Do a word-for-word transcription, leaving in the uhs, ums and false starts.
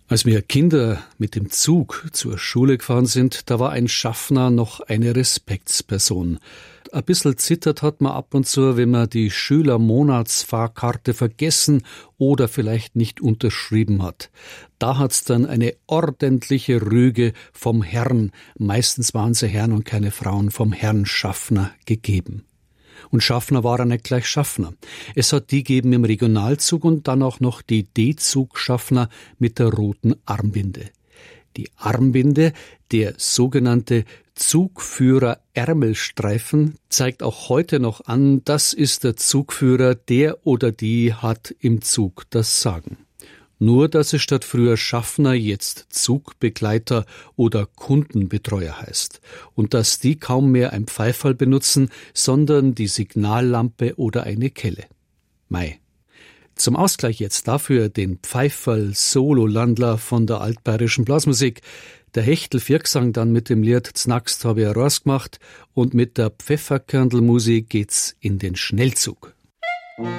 Als wir Kinder mit dem Zug zur Schule gefahren sind, da war ein Schaffner noch eine Respektsperson. Ein bisschen zittert hat man ab und zu, wenn man die Schülermonatsfahrkarte vergessen oder vielleicht nicht unterschrieben hat. Da hat's dann eine ordentliche Rüge vom Herrn, meistens waren sie Herren und keine Frauen, vom Herrn Schaffner gegeben. Und Schaffner war er nicht gleich Schaffner. Es hat die gegeben im Regionalzug und dann auch noch die D-Zug-Schaffner mit der roten Armbinde. Die Armbinde, der sogenannte Zugführer-Ärmelstreifen, zeigt auch heute noch an, das ist der Zugführer, der oder die hat im Zug das Sagen. Nur, dass es statt früher Schaffner jetzt Zugbegleiter oder Kundenbetreuer heißt. Und dass die kaum mehr ein Pfeiferl benutzen, sondern die Signallampe oder eine Kelle. Mei. Zum Ausgleich jetzt dafür den Pfeiferl-Sololandler von der altbayerischen Blasmusik. Der Hechtel Viergesang dann mit dem Lied Znackst hab ich a Ross gemacht und mit der Pfefferkörndelmusik geht's in den Schnellzug.